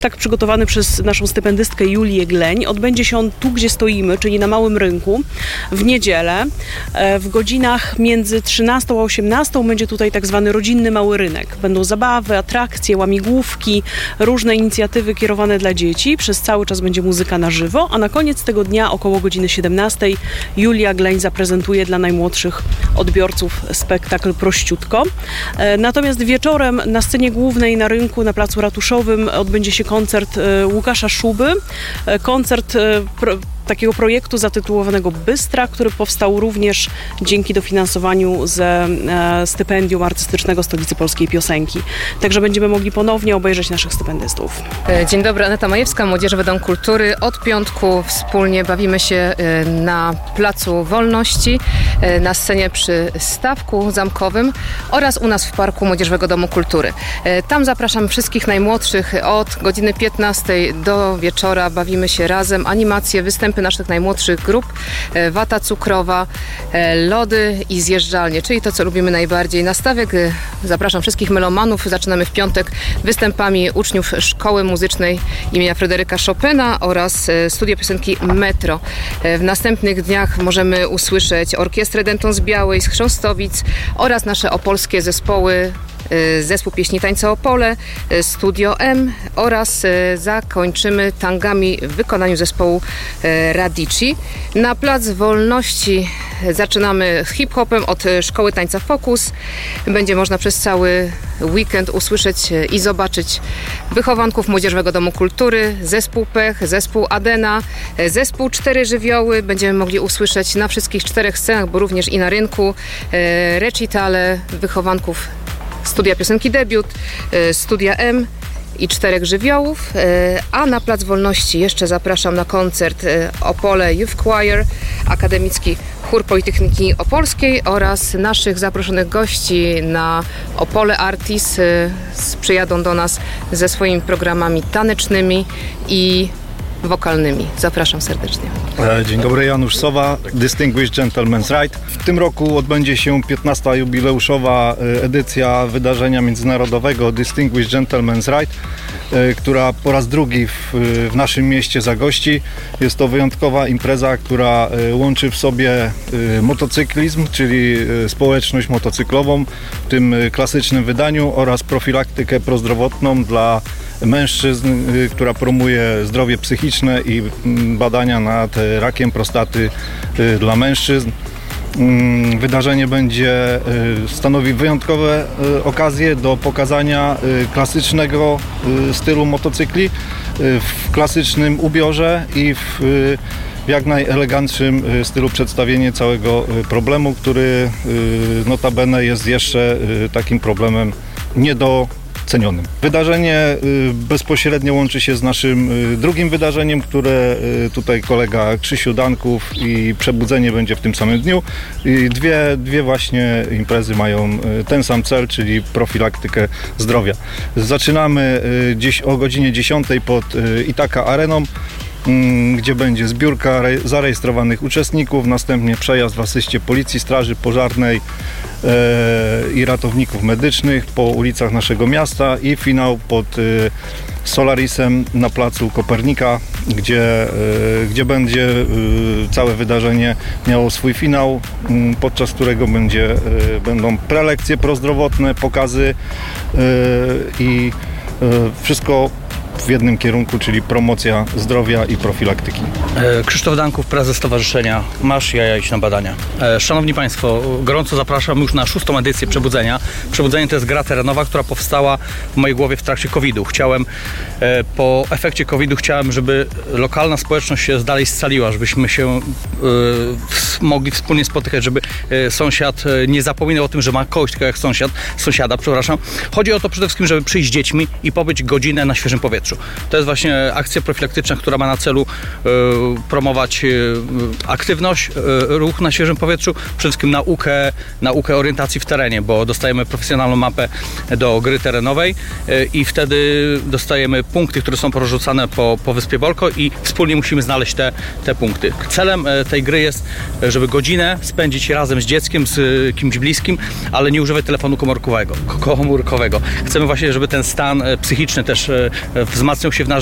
Tak przygotowany przez naszą stypendystkę Julię Gleń. Odbędzie się on tu, gdzie stoimy, czyli na Małym Rynku, w niedzielę. W godzinach między 13 a 18 będzie tutaj tak zwany rodzinny Mały Rynek. Będą zabawy, atrakcje, łamigłówki, różne inicjatywy kierowane dla dzieci. Przez cały czas będzie muzyka na żywo, a na koniec tego dnia około godziny 17 Julia Gleń zaprezentuje dla najmłodszych odbiorców spektakl Prościutko. Natomiast wieczorem na scenie głównej na rynku, na Placu Ratuszowym odbędzie się koncert Łukasza Szuby. Koncert takiego projektu zatytułowanego Bystra, który powstał również dzięki dofinansowaniu ze stypendium artystycznego Stolicy Polskiej Piosenki. Także będziemy mogli ponownie obejrzeć naszych stypendystów. Dzień dobry, Aneta Majewska, Młodzieżowy Dom Kultury. Od piątku wspólnie bawimy się na Placu Wolności, na scenie przy Stawku Zamkowym oraz u nas w Parku Młodzieżowego Domu Kultury. Tam zapraszam wszystkich najmłodszych od godziny 15 do wieczora. Bawimy się razem, animacje, występy naszych najmłodszych grup, wata cukrowa, lody i zjeżdżalnie, czyli to, co lubimy najbardziej. Na stawek zapraszam wszystkich melomanów. Zaczynamy w piątek występami uczniów Szkoły Muzycznej imienia Fryderyka Chopina oraz Studia Piosenki Metro. W następnych dniach możemy usłyszeć Orkiestrę Denton z Białej, z Chrząstowic oraz nasze opolskie zespoły, Zespół Pieśni Tańca Opole, Studio M oraz zakończymy tangami w wykonaniu zespołu Radici. Na Plac Wolności zaczynamy hip-hopem od Szkoły Tańca Focus. Będzie można przez cały weekend usłyszeć i zobaczyć wychowanków Młodzieżowego Domu Kultury, zespół Pech, zespół Adena, zespół Cztery Żywioły. Będziemy mogli usłyszeć na wszystkich 4 scenach, bo również i na rynku, recitale wychowanków Studia Piosenki Debiut, Studia M i 4 żywiołów, a na Plac Wolności jeszcze zapraszam na koncert Opole Youth Choir, Akademicki Chór Politechniki Opolskiej oraz naszych zaproszonych gości na Opole Artis. Przyjadą do nas ze swoimi programami tanecznymi i wokalnymi. Zapraszam serdecznie. Dzień dobry, Janusz Sowa, Distinguished Gentleman's Ride. W tym roku odbędzie się 15. jubileuszowa edycja wydarzenia międzynarodowego Distinguished Gentleman's Ride, która po raz drugi w naszym mieście zagości. Jest to wyjątkowa impreza, która łączy w sobie motocyklizm, czyli społeczność motocyklową w tym klasycznym wydaniu oraz profilaktykę prozdrowotną dla mężczyzn, która promuje zdrowie psychiczne i badania nad rakiem prostaty dla mężczyzn. Wydarzenie stanowi wyjątkowe okazje do pokazania klasycznego stylu motocykli w klasycznym ubiorze i w jak najelegantszym stylu przedstawienie całego problemu, który notabene jest jeszcze takim problemem niedocenionym. Wydarzenie bezpośrednio łączy się z naszym drugim wydarzeniem, które tutaj kolega Krzysiu Danków i Przebudzenie będzie w tym samym dniu. I dwie właśnie imprezy mają ten sam cel, czyli profilaktykę zdrowia. Zaczynamy dziś o godzinie 10 pod Ithaca Areną, gdzie będzie zbiórka zarejestrowanych uczestników, następnie przejazd w asyście Policji, Straży Pożarnej i ratowników medycznych po ulicach naszego miasta i finał pod Solarisem na placu Kopernika, gdzie będzie całe wydarzenie miało swój finał, podczas którego będą prelekcje prozdrowotne, pokazy i wszystko w jednym kierunku, czyli promocja zdrowia i profilaktyki. Krzysztof Danków, prezes Stowarzyszenia Masz Jaja Idź na Badania. Szanowni Państwo, gorąco zapraszam już na 6. edycję Przebudzenia. Przebudzenie to jest gra terenowa, która powstała w mojej głowie w trakcie COVID-u. Po efekcie COVID-u chciałem, żeby lokalna społeczność się dalej scaliła, żebyśmy się mogli wspólnie spotykać, żeby sąsiad nie zapominał o tym, że ma kogoś takiego jak sąsiada. Chodzi o to przede wszystkim, żeby przyjść z dziećmi i pobyć godzinę na świeżym powietrzu. To jest właśnie akcja profilaktyczna, która ma na celu promować aktywność, ruch na świeżym powietrzu, przede wszystkim naukę orientacji w terenie, bo dostajemy profesjonalną mapę do gry terenowej i wtedy dostajemy punkty, które są porzucane po Wyspie Bolko i wspólnie musimy znaleźć te punkty. Celem tej gry jest, żeby godzinę spędzić razem z dzieckiem, z kimś bliskim, ale nie używać telefonu komórkowego. Chcemy właśnie, żeby ten stan psychiczny też w wzmacniał się w nasz